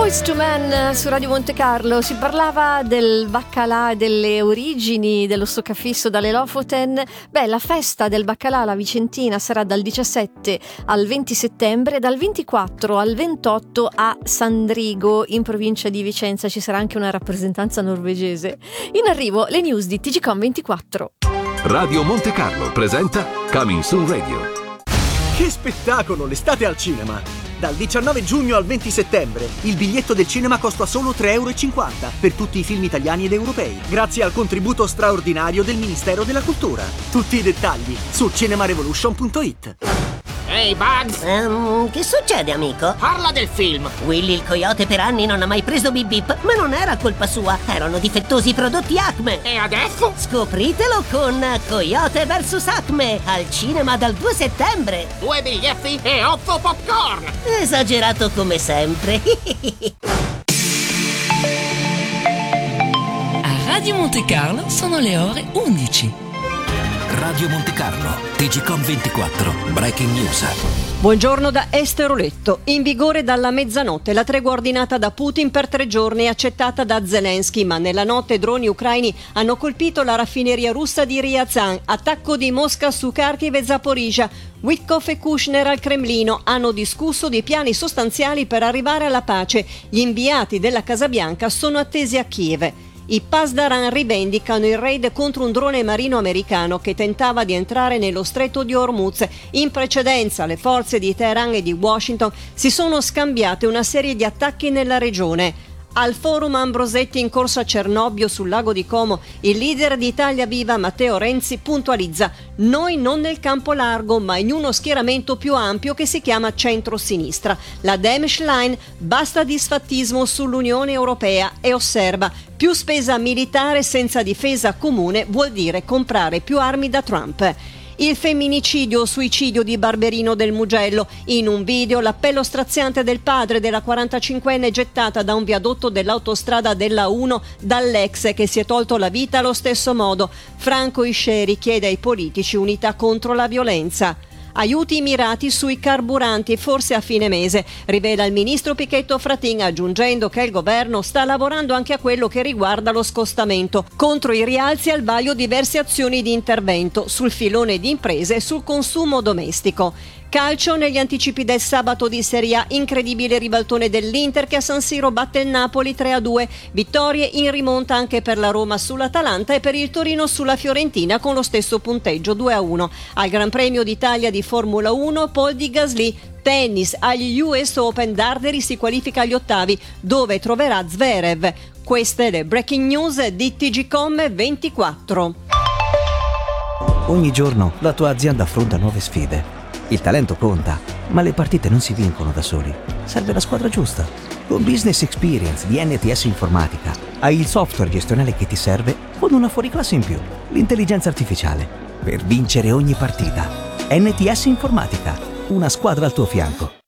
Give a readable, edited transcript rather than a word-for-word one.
Boyz II Men su Radio Monte Carlo. Si parlava del baccalà, delle origini dello stoccafisso dalle Lofoten. La festa del baccalà alla Vicentina sarà dal 17 al 20 settembre, dal 24 al 28 a Sandrigo, in provincia di Vicenza. Ci sarà anche una rappresentanza norvegese. In arrivo le news di TGcom24. Radio Monte Carlo presenta Coming Soon Radio. Che spettacolo, l'estate al cinema! Dal 19 giugno al 20 settembre il biglietto del cinema costa solo €3,50 per tutti i film italiani ed europei, grazie al contributo straordinario del Ministero della Cultura. Tutti i dettagli su cinemarevolution.it. Ehi, Bugs! Che succede, amico? Parla del film! Willy il coyote per anni non ha mai preso Bip Bip, ma non era colpa sua, erano difettosi i prodotti Acme. E adesso? Scopritelo con Coyote vs Acme, al cinema dal 2 settembre. 2 biglietti e 8 popcorn! Esagerato come sempre. A Radio Monte Carlo sono le ore 11. Radio Monte Carlo, TGcom24, Breaking News. Buongiorno da Esteroletto. In vigore dalla mezzanotte la tregua ordinata da Putin per 3 giorni e accettata da Zelensky, ma nella notte droni ucraini hanno colpito la raffineria russa di Ryazan. Attacco di Mosca su Kharkiv e Zaporizhzhia. Witkoff e Kushner al Cremlino hanno discusso di piani sostanziali per arrivare alla pace. Gli inviati della Casa Bianca sono attesi a Kiev. I Pasdaran rivendicano il raid contro un drone marino americano che tentava di entrare nello stretto di Hormuz. In precedenza le forze di Teheran e di Washington si sono scambiate una serie di attacchi nella regione. Al forum Ambrosetti in corso a Cernobbio sul lago di Como, il leader di Italia Viva Matteo Renzi puntualizza: noi non nel campo largo ma in uno schieramento più ampio che si chiama centro-sinistra. La Demschlein basta disfattismo sull'Unione Europea e osserva: più spesa militare senza difesa comune vuol dire comprare più armi da Trump. Il femminicidio o suicidio di Barberino del Mugello. In un video l'appello straziante del padre della 45enne gettata da un viadotto dell'autostrada della 1 dall'ex che si è tolto la vita allo stesso modo. Franco Isceri chiede ai politici unità contro la violenza. Aiuti mirati sui carburanti, forse a fine mese, rivela il ministro Pichetto Fratin, aggiungendo che il governo sta lavorando anche a quello che riguarda lo scostamento. Contro i rialzi al vaglio diverse azioni di intervento sul filone di imprese e sul consumo domestico. Calcio negli anticipi del sabato di Serie A, incredibile ribaltone dell'Inter che a San Siro batte il Napoli 3-2, vittorie in rimonta anche per la Roma sull'Atalanta e per il Torino sulla Fiorentina con lo stesso punteggio 2-1. Al Gran Premio d'Italia di Formula 1 Paul di Gasly. Tennis agli US Open, Darderi si qualifica agli ottavi dove troverà Zverev. Queste le breaking news di TGcom24. Ogni giorno la tua azienda affronta nuove sfide. Il talento conta, ma le partite non si vincono da soli. Serve la squadra giusta. Con Business Experience di NTS Informatica hai il software gestionale che ti serve con una fuoriclasse in più, l'intelligenza artificiale, per vincere ogni partita. NTS Informatica, una squadra al tuo fianco.